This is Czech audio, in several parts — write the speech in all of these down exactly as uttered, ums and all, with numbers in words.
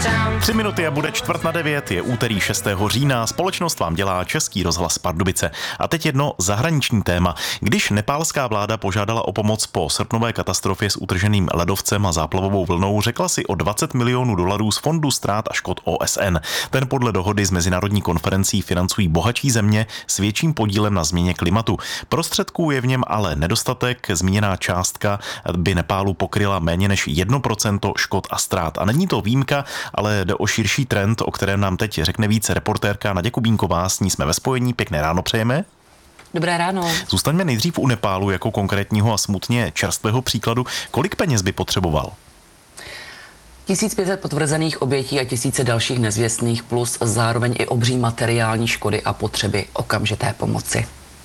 Tři minuty a bude čtvrt na devět, je úterý šestého října, společnost vám dělá Český rozhlas Pardubice. A teď jedno zahraniční téma. Když nepálská vláda požádala o pomoc po srpnové katastrofě s utrženým ledovcem a záplavovou vlnou, řekla si o dvacet milionů dolarů z Fondu ztrát a škod O S N. Ten podle dohody s mezinárodní konferencí financují bohatší země s větším podílem na změně klimatu. Prostředků je v něm ale nedostatek, zmíněná částka by Nepálu pokryla méně než jedno procento škod a ztrát. A není to výjimka, ale jde o širší trend, o kterém nám teď řekne více reportérka Naděja Kubínková, s ní jsme ve spojení. Pěkné ráno přejeme. Dobré ráno. Zůstaňme nejdřív u Nepálu jako konkrétního a smutně čerstvého příkladu. Kolik peněz by potřeboval? tisíc pět set potvrzených obětí a tisíce dalších nezvěstných plus zároveň i obří materiální škody a potřeby okamžité pomoci.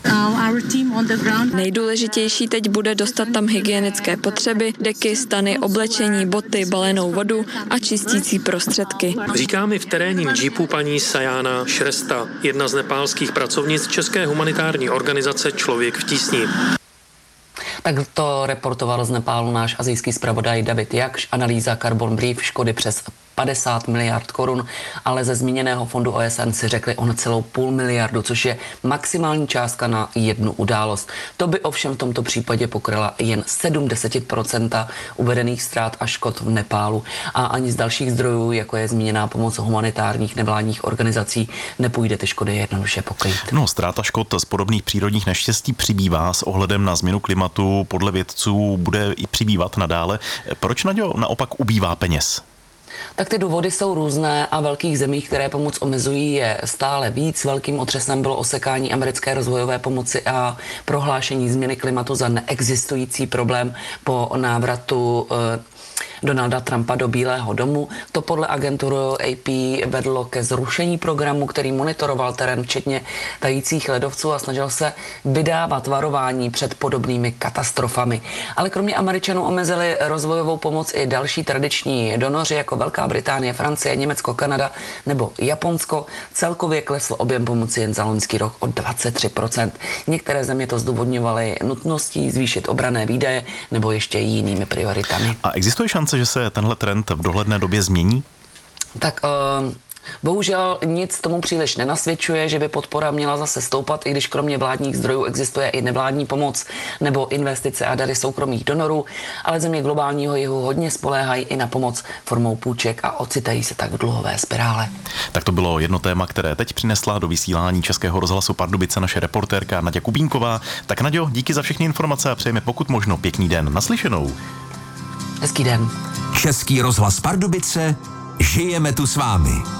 Nejdůležitější teď bude dostat tam hygienické potřeby, deky, stany, oblečení, boty, balenou vodu a čistící prostředky. Říká mi v terénním džipu paní Sajana Šresta, jedna z nepálských pracovnic České humanitární organizace Člověk v tísni. Tak to reportoval z Nepálu náš asijský zpravodaj David Jakš. Analýza Carbon Brief škody přes padesát miliard korun, ale ze zmíněného fondu O S N si řekli o necelou půl miliardu, což je maximální částka na jednu událost. To by ovšem v tomto případě pokryla jen sedmdesát procent uvedených ztrát a škod v Nepálu. A ani z dalších zdrojů, jako je zmíněná pomoc humanitárních nevládních organizací, nepůjde ty škody jednoduše pokrýt. No, ztráta škod z podobných přírodních neštěstí přibývá s ohledem na změnu klimatu. Podle vědců bude i přibývat nadále. Proč Naďo naopak ubývá peněz? Tak ty důvody jsou různé a velkých zemích, které pomoc omezují, je stále víc. Velkým otřesem bylo osekání americké rozvojové pomoci a prohlášení změny klimatu za neexistující problém po návratu eh, Donalda Trumpa do Bílého domu. To podle agentury A P vedlo ke zrušení programu, který monitoroval terén včetně tajících ledovců a snažil se vydávat varování před podobnými katastrofami. Ale kromě Američanů omezili rozvojovou pomoc i další tradiční donoři jako Velká Británie, Francie, Německo, Kanada nebo Japonsko. Celkově klesl objem pomoci jen za loňský rok o dvacet tři procent. Některé země to zdůvodňovaly nutností zvýšit obranné výdaje nebo ještě jinými prioritami. A existuje šance, že se tenhle trend v dohledné době změní? Tak uh, bohužel nic tomu příliš nenasvědčuje, že by podpora měla zase stoupat, i když kromě vládních zdrojů existuje i nevládní pomoc nebo investice a dary soukromých donorů, ale země globálního jihu hodně spoléhají i na pomoc formou půjček a ocitají se tak v dluhové spirále. Tak to bylo jedno téma, které teď přinesla do vysílání Českého rozhlasu Pardubice naše reportérka Naděja Kubínková. Tak Naďo, díky za všechny informace a přejeme pokud možno pěkný den. Naslyšenou. Hezký den. Český rozhlas Pardubice, žijeme tu s vámi.